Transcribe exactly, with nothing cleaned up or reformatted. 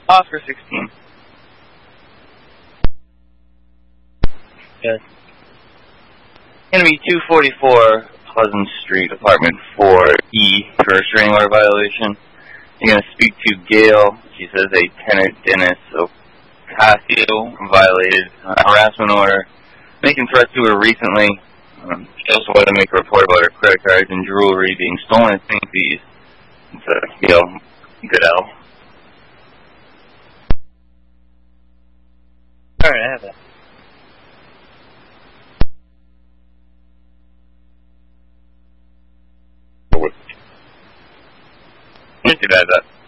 Oscar sixteen. Yes. Enemy two forty-four, Pleasant Street, apartment four E, for a restraining order violation. You're going to speak to Gail. She says a tenant, Dennis Ocasio, violated a harassment order, making threats to her recently. Um, she also wanted to make a report about her credit cards and jewelry being stolen at Saint B's. It's uh, Gail Goodell. Alright, I have that. Let me see that.